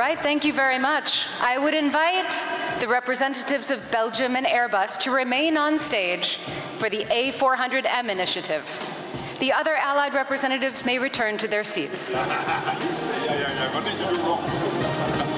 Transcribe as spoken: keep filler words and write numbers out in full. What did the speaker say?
right, thank you very much. I would invite the representatives of Belgium and Airbus to remain on stage for the A four hundred M initiative. The other allied representatives may return to their seats. Ja, ja, ja, wat is er nu nog?